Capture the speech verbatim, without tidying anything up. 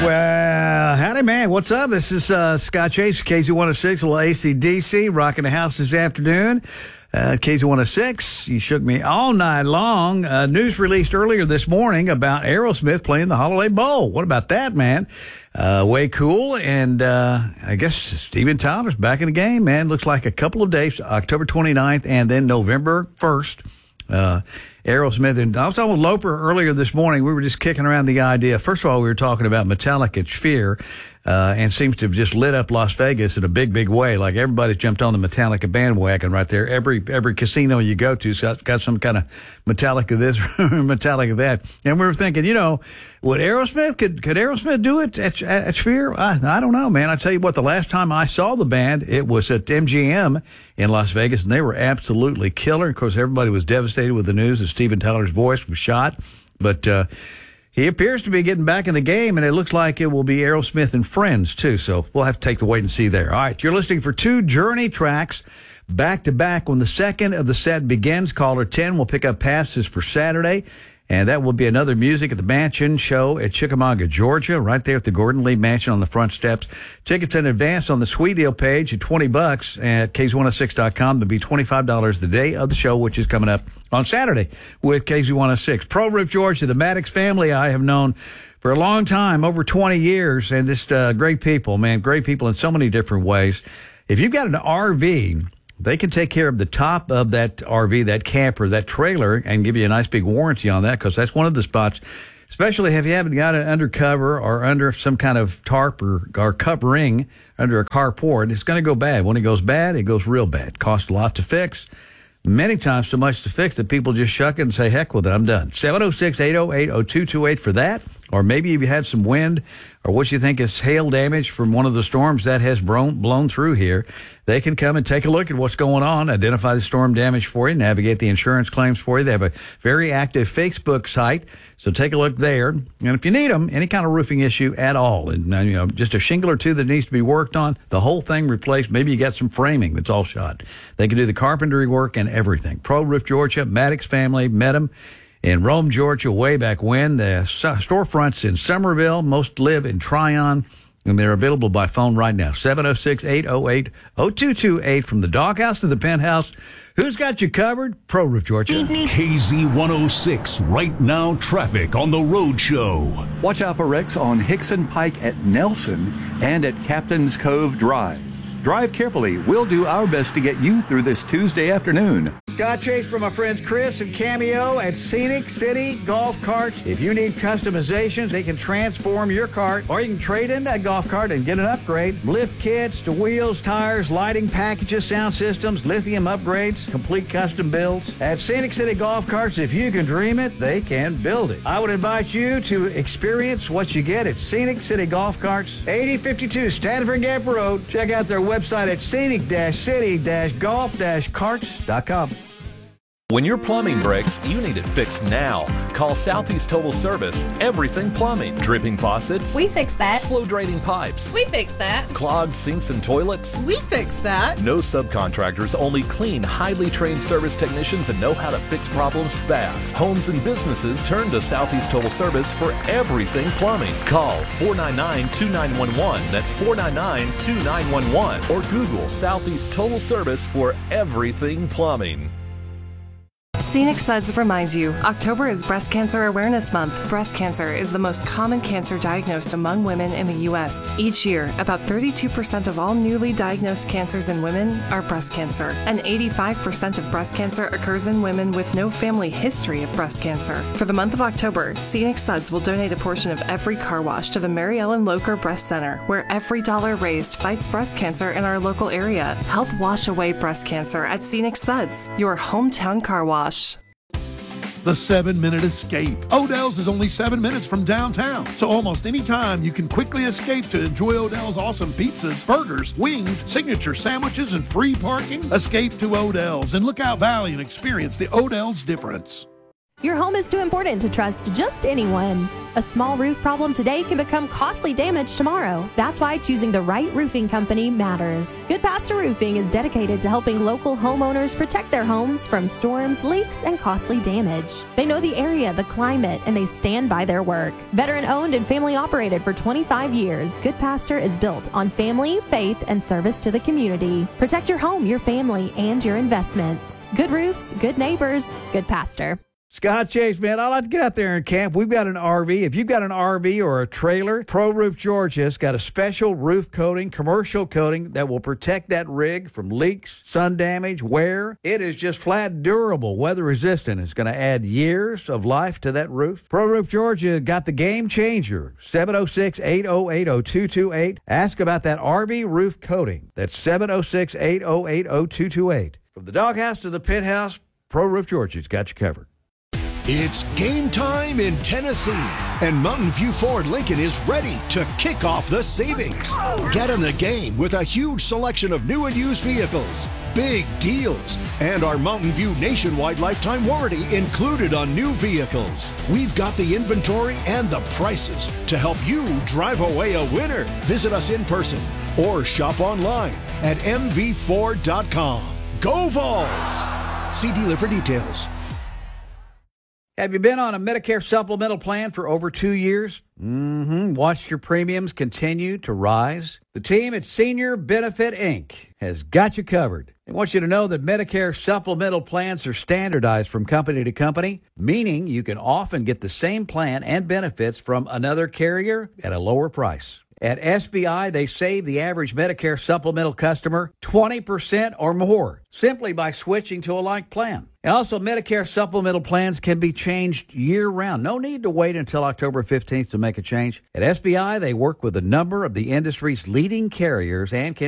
Well, howdy, man. What's up? This is uh, Scott Chase, K Z one oh six, a little A C D C, rocking the house this afternoon. Uh, K Z one oh six, you shook me all night long. Uh, news released earlier this morning about Aerosmith playing the Holiday Bowl. What about that, man? Uh, way cool. And uh, I guess Steven Tyler's back in the game, man. Looks like a couple of days, October twenty-ninth and then November first. Uh, Aerosmith, and I was talking with Loper earlier this morning. We were just kicking around the idea. First of all, we were talking about Metallica at Sphere, uh, and seems to have just lit up Las Vegas in a big, big way. Like everybody jumped on the Metallica bandwagon right there. Every, every casino you go to got, got some kind of Metallica this, Metallica that. And we were thinking, you know, would Aerosmith, could, could Aerosmith do it at, at, at Sphere? I, I don't know, man. I tell you what, the last time I saw the band, it was at M G M in Las Vegas, and they were absolutely killer. Of course, everybody was devastated with the news that Steven Tyler's voice was shot, but uh, he appears to be getting back in the game, and it looks like it will be Aerosmith and Friends, too, so we'll have to take the wait and see there. All right, you're listening for two Journey tracks back-to-back. When the second of the set begins, caller ten will pick up passes for Saturday, and that will be another Music at the Mansion show at Chickamauga, Georgia, right there at the Gordon Lee Mansion on the front steps. Tickets in advance on the Sweet Deal page at twenty bucks at K Z one oh six dot com. There'll be twenty-five dollars the day of the show, which is coming up on Saturday with K Z one oh six. Pro Roof, Georgia, the Maddox family I have known for a long time, over twenty years, and just uh, great people, man, great people in so many different ways. If you've got an R V, they can take care of the top of that R V, that camper, that trailer, and give you a nice big warranty on that, because that's one of the spots, especially if you haven't got it under cover or under some kind of tarp or, or covering under a carport, it's going to go bad. When it goes bad, it goes real bad. Costs a lot to fix. Many times so much to fix that people just shuck it and say, heck with it, I'm done. seven oh six, eight oh eight, oh two two eight for that. Or maybe if you had some wind or what you think is hail damage from one of the storms that has blown, blown through here, they can come and take a look at what's going on, identify the storm damage for you, navigate the insurance claims for you. They have a very active Facebook site, so take a look there. And if you need them, any kind of roofing issue at all, and you know, just a shingle or two that needs to be worked on, the whole thing replaced, maybe you got some framing that's all shot. They can do the carpentry work and everything. Pro Roof Georgia, Maddox family, met them in Rome, Georgia, way back when. The storefronts in Somerville, most live in Tryon, and they're available by phone right now. seven oh six, eight oh eight, oh two two eight from the doghouse to the penthouse. Who's got you covered? Pro Roof Georgia. K Z one oh six, right now traffic on the road show. Watch out for wrecks on Hickson Pike at Nelson and at Captain's Cove Drive. Drive carefully. We'll do our best to get you through this Tuesday afternoon. Scott Chase from my friends Chris and Cameo at Scenic City Golf Carts. If you need customizations, they can transform your cart, or you can trade in that golf cart and get an upgrade. Lift kits to wheels, tires, lighting packages, sound systems, lithium upgrades, complete custom builds. At Scenic City Golf Carts, if you can dream it, they can build it. I would invite you to experience what you get at Scenic City Golf Carts, eighty fifty-two Stanford Gap Road. Check out their website at scenic city golf carts dot com. When your plumbing breaks, you need it fixed now. Call Southeast Total Service. Everything plumbing. Dripping faucets. We fix that. Slow draining pipes. We fix that. Clogged sinks and toilets. We fix that. No subcontractors, only clean, highly trained service technicians and know how to fix problems fast. Homes and businesses turn to Southeast Total Service for everything plumbing. Call four nine nine, two nine one one. That's four nine nine, two nine one one. Or Google Southeast Total Service for everything plumbing. Scenic Suds reminds you, October is Breast Cancer Awareness Month. Breast cancer is the most common cancer diagnosed among women in the U S. Each year, about thirty-two percent of all newly diagnosed cancers in women are breast cancer, and eighty-five percent of breast cancer occurs in women with no family history of breast cancer. For the month of October, Scenic Suds will donate a portion of every car wash to the Mary Ellen Locher Breast Center, where every dollar raised fights breast cancer in our local area. Help wash away breast cancer at Scenic Suds, your hometown car wash. The seven-minute escape. Odell's is only seven minutes from downtown, so almost any time you can quickly escape to enjoy Odell's awesome pizzas, burgers, wings, signature sandwiches, and free parking. Escape to Odell's in Lookout Valley and experience the Odell's difference. Your home is too important to trust just anyone. A small roof problem today can become costly damage tomorrow. That's why choosing the right roofing company matters. Goodpaster Roofing is dedicated to helping local homeowners protect their homes from storms, leaks, and costly damage. They know the area, the climate, and they stand by their work. Veteran owned and family operated for twenty-five years, Goodpaster is built on family, faith, and service to the community. Protect your home, your family, and your investments. Good roofs, good neighbors, Goodpaster. Scott Chase, man, I like to get out there and camp. We've got an R V. If you've got an R V or a trailer, Pro Roof Georgia's got a special roof coating, commercial coating that will protect that rig from leaks, sun damage, wear. It is just flat durable, weather resistant. It's going to add years of life to that roof. Pro Roof Georgia got the game changer. seven oh six, eight oh eight, oh two two eight. Ask about that R V roof coating. That's seven oh six, eight oh eight, oh two two eight. From the doghouse to the pit house, Pro Roof Georgia's got you covered. It's game time in Tennessee, and Mountain View Ford Lincoln is ready to kick off the savings. Get in the game with a huge selection of new and used vehicles, big deals, and our Mountain View nationwide lifetime warranty included on new vehicles. We've got the inventory and the prices to help you drive away a winner. Visit us in person or shop online at m v ford dot com. Go Vols! See dealer for details. Have you been on a Medicare supplemental plan for over two years? Mm-hmm. Watched your premiums continue to rise? The team at Senior Benefit Incorporated has got you covered. They want you to know that Medicare supplemental plans are standardized from company to company, meaning you can often get the same plan and benefits from another carrier at a lower price. At S B I, they save the average Medicare supplemental customer twenty percent or more simply by switching to a like plan. And also, Medicare supplemental plans can be changed year-round. No need to wait until October fifteenth to make a change. At S B I, they work with a number of the industry's leading carriers and can